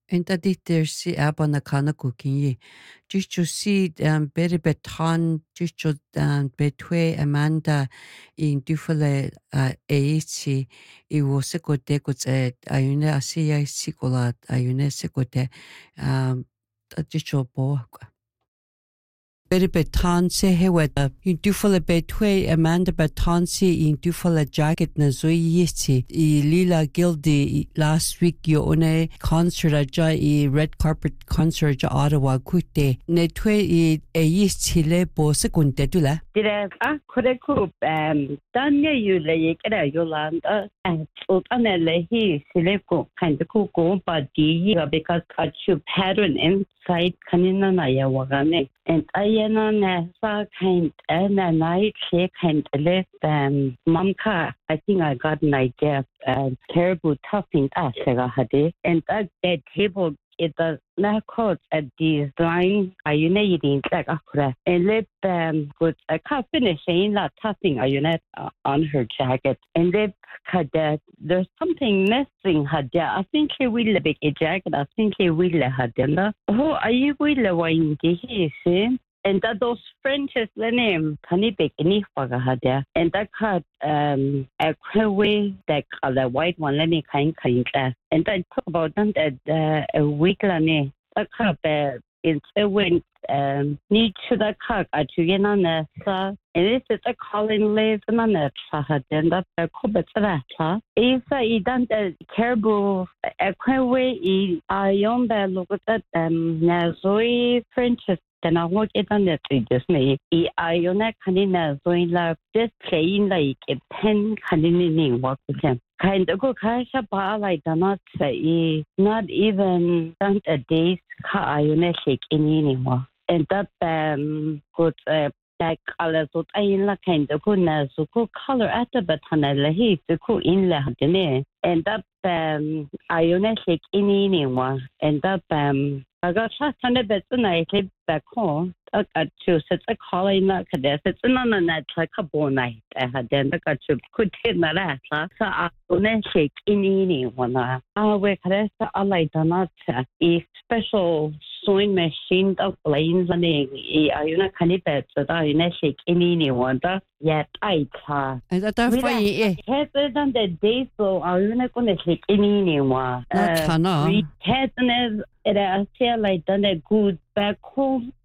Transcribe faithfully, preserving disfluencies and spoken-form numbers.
Inta diter si abana kana kukinyi. Jicho si um, beri beton, jicho um, betwe Amanda in dufale uh, eichi i wo sekote kutse ayune asiya sikola ayune sekote um, jicho bo. Beri betanse heweda in dufala betwe Amanda betanse in dufala jacket na zoi yiti I lila gildi last week yo one concert aja I red carpet concert ja Ottawa kute ne twe I e yiti le bo sekunde dula Dire a kore ku um danya yu le yekera yolanda and sultanele he sileko kind of ku go but di because kachu pattern inside kanina na ya wagane and ayana na sa kind and a night she kind le um mamka I think I got an idea uh, terrible topping asega hade and that, that table it does not cause a design a uniting like akura and lip um good a cut finishing la topping a unit uh, on her jacket and lip had that there's something missing had I think he will big a jacket I think he will had them who are you will wine he and that those Frenches the name tani big any faga had there and that cut um a way that color white one let me kind kind and I talk about them that uh, a week lane that cut uh, it's a win um need to the cut at you know na and this is a calling live na na had then that a couple that is a done the caribou a way I on the look at um Nazoi Frenches then I work it on the just me. I own a canina going like just playing like a pen canning work with him. Kind of go kasha ba like the not say not even done a day's car I own a shake anymore. And that um good uh like color so I like kind of good na so good color at the batana lahi so cool in la hadene. And that um I own a shake anymore. And that um I got trust on the bed tonight back home. I got to set a call in that cadet. It's none of that like a bone night. I had then I got to put in the last. So I don't shake in anyone. I work I like the not a special sewing machine of lanes and I don't can it so that I don't shake in anyone. Yet I try. And that are fine Has done the day so I'm not going to shake in anyone. Not It I feel like done a good back home